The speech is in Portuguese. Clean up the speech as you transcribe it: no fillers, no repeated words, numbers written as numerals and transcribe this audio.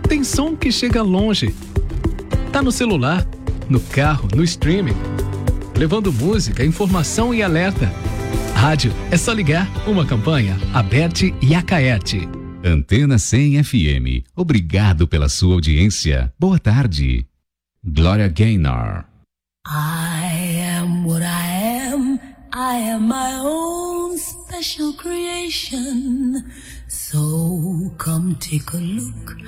Tem som que chega longe. Tá no celular, no carro, no streaming. Levando música, informação e alerta. Rádio é só ligar. Uma campanha Aberte e Acaerte. Antena 100 FM. Obrigado pela sua audiência. Boa tarde. Gloria Gaynor. I am what I am. I am my own special creation. So come take a look